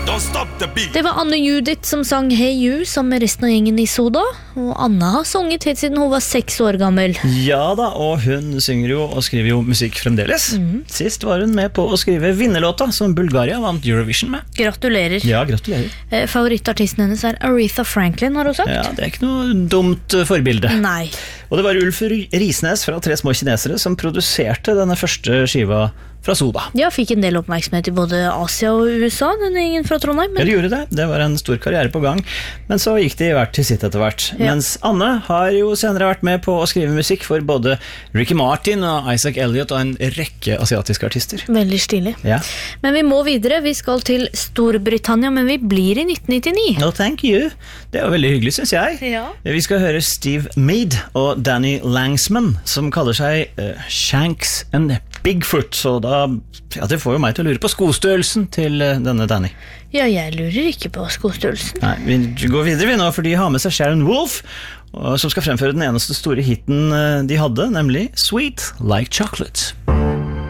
Det var Anne Judith som sang Hey You sammen med resten av gjengen i Soda. Og Anna har sunget helt siden hun var 6 år gammel. Ja da, og hun synger jo og skriver jo musikk fremdeles. Sist var hun med på å skrive vinnerlåta som Bulgaria vant Eurovision med. Gratulerer. Ja, gratulerer. Favorittartisten hennes Aretha Franklin, har hun sagt. Ja, det er ikke noe dumt forbilde. Nei. Og det var Ulf Risnes fra Tre små kinesere som produserte denne første skiva fra Soda. Ja, fikk en del oppmerksomhet i både Asia og USA, denne gjengen fra Trondheim. Ja, de gjorde det. Det var en stor karriere på gang, men så gikk de hvert til sitt etter hvert. Ja. Mens Anne har jo senere vært med på å skrive musikk for både Ricky Martin og Isaac Elliot og en rekke asiatiske artister. Veldig stilig. Ja. Men vi må videre. Vi skal til Storbritannia, men vi blir i 1999. No, thank you. Det var veldig hyggelig, synes jeg. Ja. Vi skal høre Steve Mead og Danny Langsman, som kaller seg Shanks and Bigfoot, så da, ja, det får jo meg til å lure på skostørrelsen til denne Danny. Ja, jeg lurer ikke på skostørrelsen. Nei, vi går videre nå, for de har med seg Sharon Wolf, som skal fremføre den eneste store hitten de hadde, nemlig Sweet Like Chocolate.